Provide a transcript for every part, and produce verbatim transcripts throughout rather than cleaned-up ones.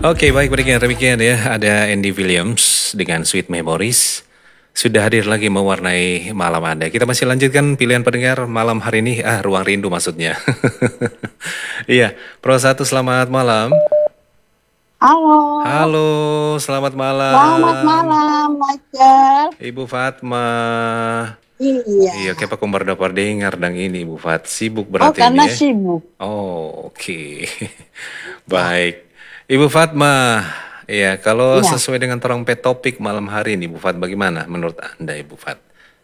Oke, baik berikan demikian ya. Ada Andy Williams dengan Sweet Memories. Sudah hadir lagi mewarnai malam Anda. Kita masih lanjutkan pilihan pendengar malam hari ini. Ah, Ruang Rindu maksudnya. Iya, Pro satu selamat malam. Halo. Halo, selamat malam. Selamat malam, Michael. Ibu Fatma. Iya. Iya, kayak pakai kumbar dengar dang ini Ibu Fat. Sibuk Oh, berarti karena ini ya? sibuk. Oh, oke. Baik. Ibu Fatma, ya kalau Iya. sesuai dengan trompet topik malam hari ini, Ibu Fat, bagaimana menurut Anda, Ibu Fat?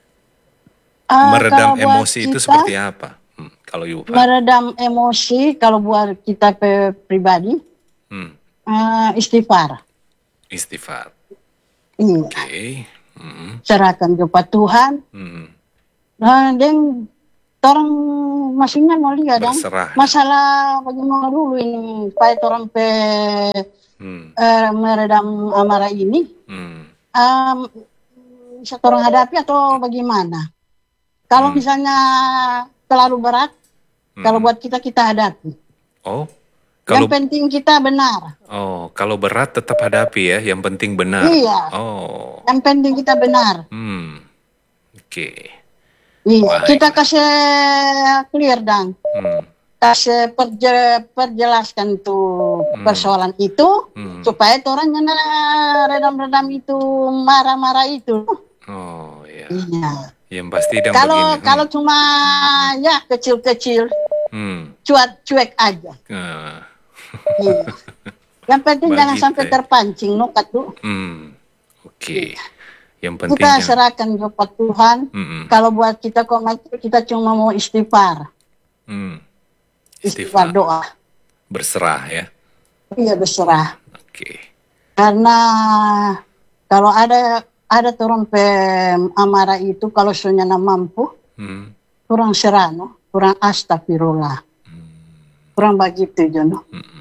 Uh, Meredam kalau buat emosi itu kita, seperti apa? Hmm, kalau Ibu Fat? meredam emosi, kalau buat kita pe- pribadi, Hmm, uh, istighfar. istighfar. Iya. Oke. Hmm, Serahkan kepada Tuhan. hmm, Nah, dan orang masingnya mau lihat dan berserah. masalah bagaimana dulu ini supaya orang pe Hmm, uh, meredam amarah ini, hmm, um, bisa orang hadapi atau bagaimana? Kalau hmm, misalnya terlalu berat, kalau hmm. buat kita kita hadapi. Oh, Yang kalau penting kita benar. oh kalau berat tetap hadapi ya. Yang penting benar. Iya. Oh, Yang penting kita benar. hmm, oke. Iya. Baik. Kita kasih clear dan Hmm, kasih perje, perjelaskan tuh Hmm. persoalan itu hmm. supaya orang yang redam-redam itu marah-marah itu. Oh, ya. Iya. Yang pasti dan Kalau begini. Hmm, kalau cuma ya kecil-kecil, hmm. cuek cuek aja. Ah, Iya. Yang penting jangan Begitu sampai ya. terpancing nokat tuh. Hmm, oke. Yang penting Kita jangan. serahkan kepada Tuhan. Hmm, Kalau buat kita kok kita cuma mau istighfar, hmm. istighfar Istighfar. doa. Berserah ya. Iya berserah. Oke. Karena kalau ada ada orang pe amarah itu kalau senyana mampu, Hmm, kurang serano, kurang astagfirullah. Kurang begitu Jono.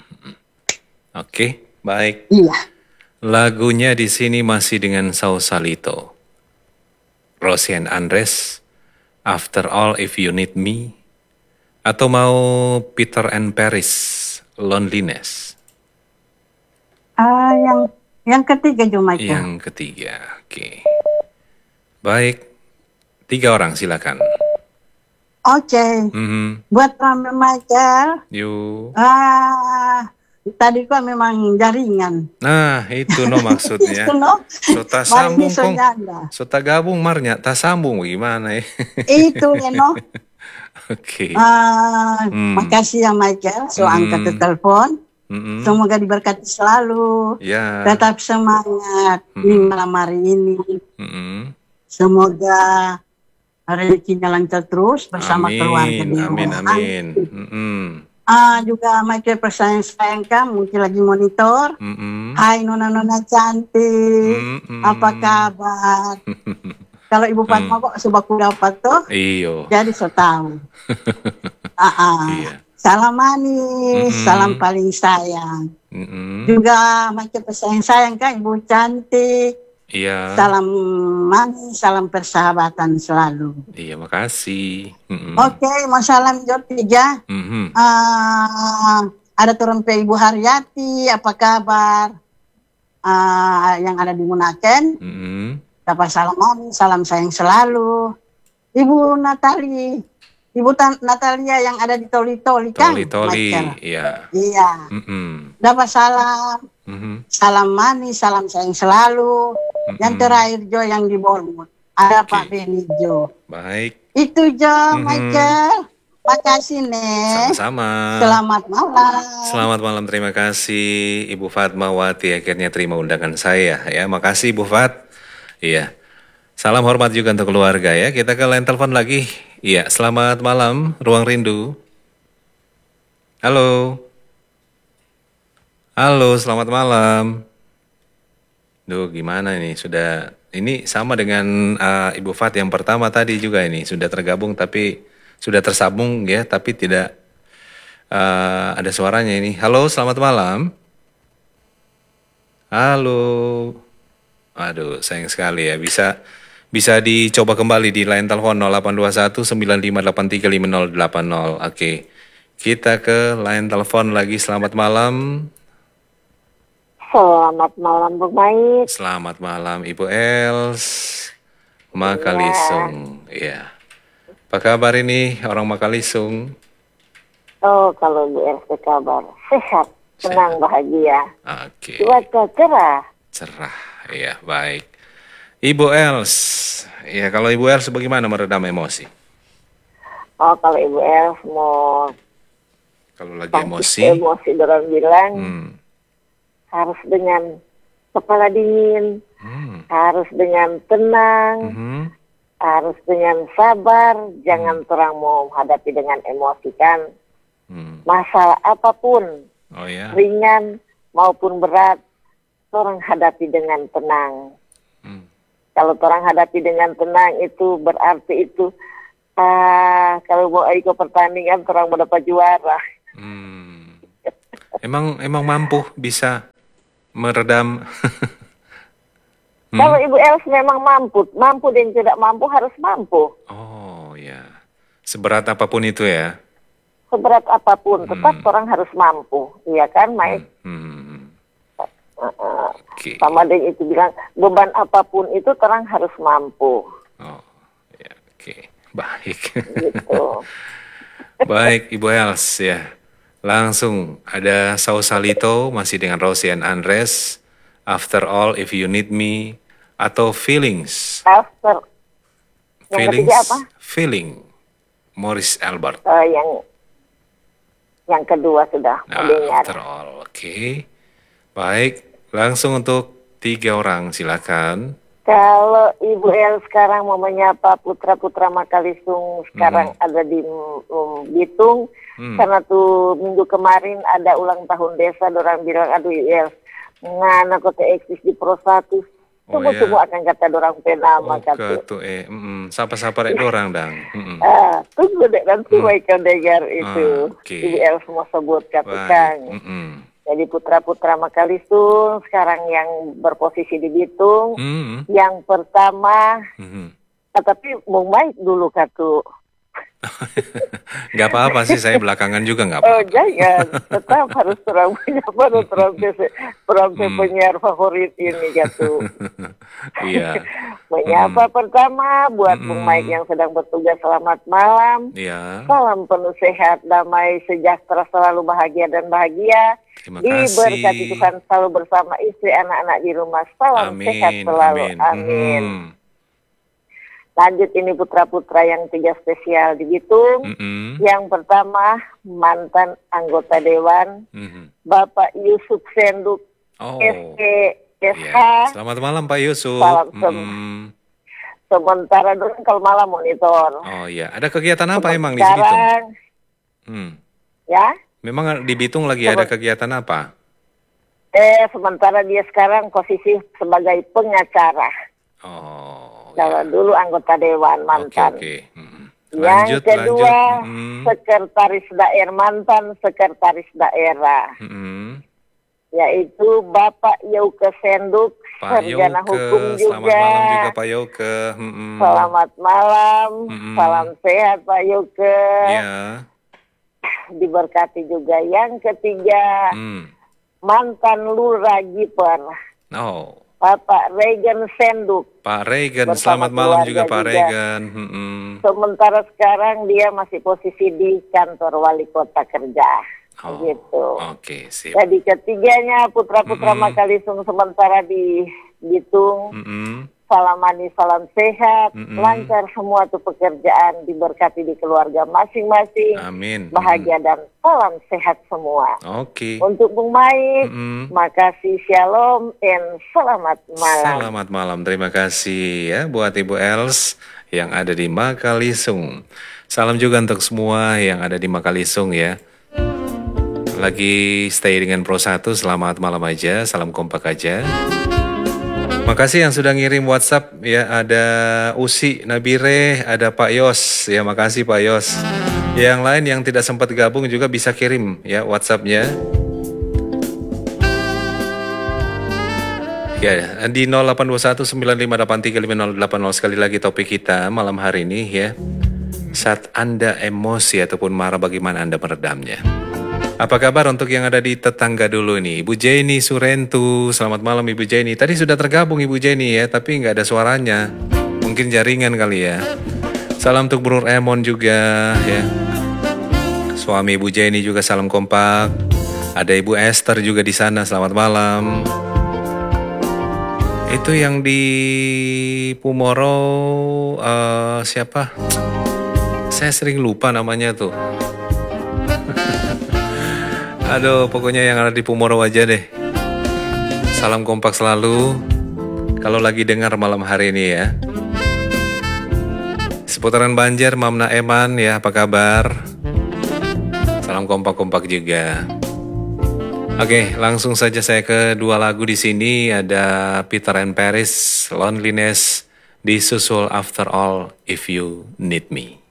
Oke, baik. Iya. Lagunya di sini masih dengan Sausalito. Rosie and Andres, After All If You Need Me, atau mau Peter and Paris, Loneliness. Ah, yang yang ketiga Jumaika. Yang ketiga, oke. Baik, tiga orang silakan. Oke. Mhm. Buat Rame Michael. Yuk. Ah, tadi kok memang jaringan. Nah, itu no maksudnya. Itu no. Sota Mari ini sambung kong. sonyanda. Sota gabung marnya, tak sambung gimana ya? Itu ya no. Oke. Ah, Hmm. makasih ya Michael, so Hmm. angkat ke telepon. Mm-mm. Semoga diberkati selalu. Ya. Tetap semangat di Mm-mm. malam hari ini. Mm-mm. Semoga rezekinya lancar terus bersama Amin, keluarga di amin, rumah. amin. Mm-mm. Ah, juga Michael persayang-sayangkan mungkin lagi monitor. Mm-mm. Hai nona-nona cantik, Mm-mm. apa kabar? Kalau Ibu Fatma kok sebaku dapat tuh, Iyo. jadi so tahu. Ah, ah. Iya. Salam manis, Mm-mm. salam paling sayang. Mm-mm. Juga Michael persayang-sayang kan Ibu cantik. Iya. Salam manis, salam persahabatan selalu. Iya, makasih. Mm-mm. Oke, mau salam jawab tiga. Mhm. Ah, ada turun pe Ibu Haryati, apa kabar? Ah, yang ada di Munaken, Mm-mm. dapat salam manis, salam sayang selalu. Ibu Natali, Ibu Ta- Natalia yang ada di Toli-Toli kan? Toli-toli, Michael? iya. Iya, Mm-mm. dapat salam, Mhm. salam manis, salam sayang selalu. Mm-mm. Yang terakhir Jo yang di Bournemouth, ada Oke. Pak Beni Jo. Baik, Itu Jo, Mhm. Michael. Makasih nih. sama-sama. Selamat malam. Selamat malam, terima kasih Ibu Fatmawati akhirnya terima undangan saya ya. Makasih Ibu Fat. Iya. Salam hormat juga untuk keluarga ya. Kita ke line telepon lagi. Iya, selamat malam Ruang Rindu. Halo. Halo, selamat malam. Duh, gimana ini? Sudah ini sama dengan uh, Ibu Fat yang pertama tadi juga ini sudah tergabung tapi sudah tersambung ya, tapi tidak uh, ada suaranya ini. Halo, selamat malam. Halo. Aduh, sayang sekali ya. Bisa bisa dicoba kembali di line telepon nol delapan dua satu sembilan lima delapan tiga lima nol delapan nol. Oke. Kita ke line telepon lagi. Selamat malam. Selamat malam Bung Maik. Selamat malam Ibu Els Makalisung. Ya. Apa kabar ini orang Makalisung? Oh, kalau Bu Els kabar sehat, senang, bahagia. Oke. Cuaca cerah. Cerah, ya baik. Ibu Els, ya kalau Ibu Els bagaimana meredam emosi? Oh, kalau Ibu Els mau Kalau lagi emosi, emosi orang bilang hmm, harus dengan kepala dingin, hmm, harus dengan tenang, mhm, harus dengan sabar. Jangan terang mau menghadapi dengan emosi kan. hmm. Masalah apapun, Oh ya, ringan maupun berat, orang hadapi dengan tenang. hmm. Kalau orang hadapi dengan tenang itu berarti itu ah kalau mau ikut pertandingan orang mendapat juara. Hmm. Emang emang mampu bisa meredam. Hmm? Kalau Ibu Els memang mampu, mampu dan tidak mampu harus mampu. Oh ya, seberat apapun itu ya. Seberat apapun, tetap Hmm. orang harus mampu, iya kan, Mike? Hmm. Uh-uh. Oke. Sama dengan itu bilang beban apapun itu orang harus mampu, Oh ya, oke, baik. gitu. Baik Ibu Els ya. Langsung ada Sausalito masih dengan Rosie and Andres. After all, if you need me, atau feelings. After yang Feelings, ketiga apa? feeling. Morris Albert. Uh, yang yang kedua sudah Nah, mendengar. after all, oke. Baik, langsung untuk tiga orang, silakan. Kalau Ibu El sekarang mau menyapa putra-putra Makalisung sekarang ada di um, Bitung, Hmm. karena tuh minggu kemarin ada ulang tahun desa, orang bilang aduh Ibu El, ngana kota eksis di Pro satu, Oh, semua-semua ya. akan kata dorang penama Oh, kata. ketu eh, mm, sapa-sapa rek dorang dang. Mm-mm. Ah, tunggu deh nanti mereka dengar itu. Ah, oke. Ibu El semua sebut kata Baik. Kang. Mm-mm. Jadi putra-putra Makalisung sekarang yang berposisi di Bitung, Mm-mm. yang pertama, Mhm. ah, tapi mau baik dulu katu. Nggak apa-apa sih, saya belakangan juga nggak Oh apa-apa. jangan, tetap harus terang menyapa dan terang terang Hmm. penyiar favorit ini katu. Iya, Menyapa pertama buat Bung Mm-mm. Mike yang sedang bertugas, selamat malam. iya. Salam penuh sehat, damai, sejahtera, selalu bahagia dan bahagia. Terima Diberkati kasih. Tuhan selalu bersama istri, anak-anak di rumah. Salam sehat Amin, selalu. amin. Amin. Mhm. Lanjut ini putra-putra yang tiga spesial di Bitung. Mm-mm. Yang pertama mantan anggota Dewan Mhm. Bapak Yusuf Senduk Oh, S E S H. iya. Selamat malam Pak Yusuf. Salam sem- Mm-mm. Sementara dulu kalau malam monitor. Oh iya, ada kegiatan apa emang di Bitung? Sekarang Hmm. ya. Memang di Bitung lagi ada kegiatan apa? Eh, sementara dia sekarang posisi sebagai pengacara. Oh, Kalau ya. dulu anggota dewan Oke, mantan. oke. Mm-mm. Yang Lanjut, kedua, lanjut. Mm-mm. sekretaris daerah, mantan sekretaris daerah, Mm-mm. yaitu Bapak Yauke Senduk, Pak sarjana Yoke, hukum selamat juga. malam juga Pak Yoke. Mm-mm. Selamat malam, Mm-mm. salam sehat Pak Yauke. Iya. Diberkati juga. Yang ketiga, Hmm. mantan lurah Giper, Oh, Bapak Regan Senduk. Pak Regan, Bersama selamat malam keluarga juga Pak juga. Regan. Mm-mm. Sementara sekarang dia masih posisi di kantor wali kota kerja. Oh, Gitu. oke, sip. Jadi ketiganya putra-putra Mm-mm. Makalisung sementara di Bitung. Mm-mm. Salam manis, salam sehat, Mm-mm. lancar semua tuh pekerjaan, diberkati di keluarga masing-masing, Amin. bahagia dan salam sehat semua. Oke. Untuk Bung Maik, Mm-mm. makasih, shalom, and selamat malam. Selamat malam, terima kasih ya buat Ibu Els yang ada di Makalisung. Salam juga untuk semua yang ada di Makalisung ya. Lagi stay dengan Pro satu, selamat malam aja, salam kompak aja. Makasih yang sudah ngirim WhatsApp ya, ada Usi, Nabire, ada Pak Yos ya, makasih Pak Yos. Yang lain yang tidak sempat gabung juga bisa kirim ya WhatsAppnya. Ya, di nol delapan dua satu sembilan lima delapan tiga lima nol delapan nol sekali lagi topik kita malam hari ini ya. Saat Anda emosi ataupun marah, bagaimana Anda meredamnya? Apa kabar untuk yang ada di tetangga dulu nih? Ibu Jenny Surentu, selamat malam Ibu Jenny. Tadi sudah tergabung Ibu Jenny ya, tapi nggak ada suaranya. Mungkin jaringan kali ya. Salam untuk Bro Emon juga ya. Suami Ibu Jenny juga salam kompak. Ada Ibu Esther juga di sana, selamat malam. Itu yang di Pumoro uh, siapa? Saya sering lupa namanya tuh. Aduh, pokoknya yang ada di Pumoro aja deh. Salam kompak selalu. Kalau lagi dengar malam hari ini ya. Seputaran Banjar, Mamna Eman ya, apa kabar? Salam kompak-kompak juga. Oke, langsung saja saya ke dua lagu di sini. Ada Peter and Paris, Loneliness, disusul After All, If You Need Me.